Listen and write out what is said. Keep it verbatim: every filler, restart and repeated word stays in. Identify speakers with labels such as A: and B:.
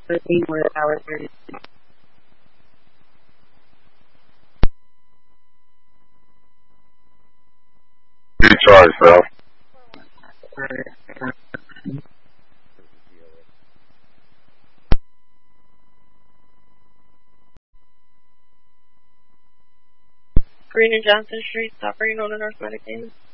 A: We're at hour thirty.
B: Be charged, Sal.
A: Green and Johnson Streets operating on the North Medicaid.